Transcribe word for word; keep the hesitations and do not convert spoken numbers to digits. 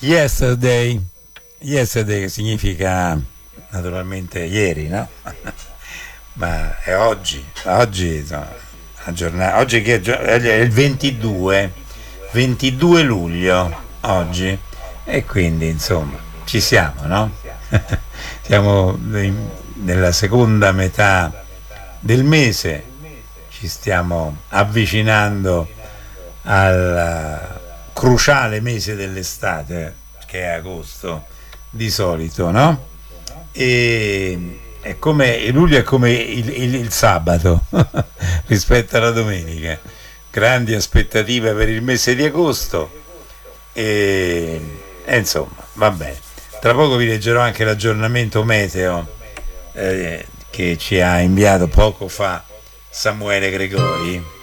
Yesterday, yesterday che significa naturalmente ieri, no? Ma è oggi, oggi, insomma, la giornata, oggi che è, gio- è il ventidue, ventidue luglio, oggi, e quindi insomma ci siamo, no? Siamo in- nella seconda metà del mese, ci stiamo avvicinando al cruciale mese dell'estate che è agosto di solito, no? E è come luglio è come il, il- il sabato rispetto alla domenica. Grandi aspettative per il mese di agosto e, e insomma, va bene. Tra poco vi leggerò anche l'aggiornamento meteo eh, che ci ha inviato poco fa Samuele Gregori.